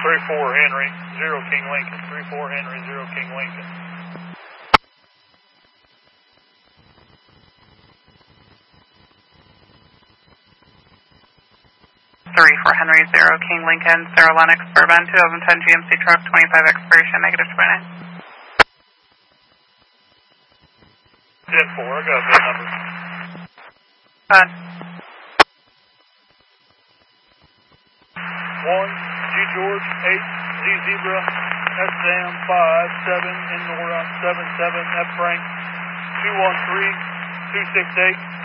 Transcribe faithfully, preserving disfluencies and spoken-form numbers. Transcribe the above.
three four Henry, zero King Lincoln. three four Henry, zero King Lincoln. three four Henry, zero King Lincoln, Sarah Lennox, Bourbon, twenty ten G M C truck, twenty-five expiration, negative twenty. ten four, I got a big number. Go ahead. one, G George, eight, Z Zebra, S Sam, five, seven, Nora, seven seven, F Frank, two one three, two six eight.